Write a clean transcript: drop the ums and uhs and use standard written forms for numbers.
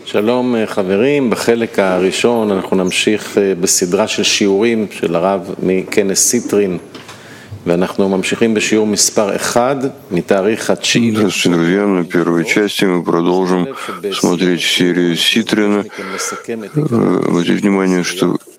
שלום חברים, בחלק הראשון אנחנו נמשיך בסדרה של שיעורים של הרב מכנס סיטרין, ואנחנו ממשיכים בשיעור מספר 1 מתאריך התשיעי. Здравствуйте, друзья. На первой части мы продолжим смотреть серию Ситрина. Обратите внимание, что